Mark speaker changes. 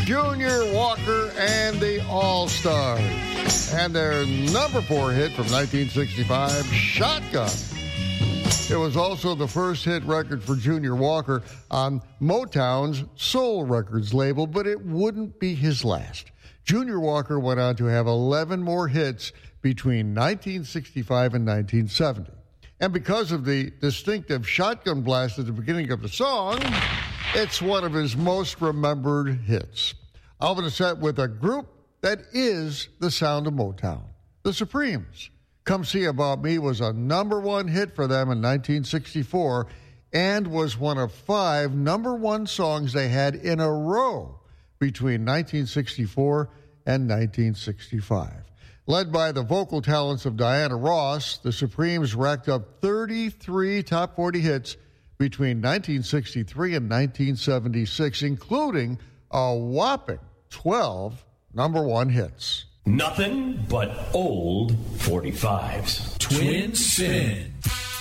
Speaker 1: Junior Walker and the All-Stars. And their number 4 hit from 1965, Shotgun. It was also the first hit record for Junior Walker on Motown's Soul Records label, but it wouldn't be his last. Junior Walker went on to have 11 more hits between 1965 and 1970. And because of the distinctive shotgun blast at the beginning of the song, it's one of his most remembered hits. Alvin is set with a group that is the sound of Motown, the Supremes. Come See About Me was a number 1 hit for them in 1964 and was one of 5 number 1 songs they had in a row between 1964 and 1965. Led by the vocal talents of Diana Ross, the Supremes racked up 33 top 40 hits between 1963 and 1976, including a whopping 12 number 1 hits.
Speaker 2: Nothing but old 45s. Twin Spin.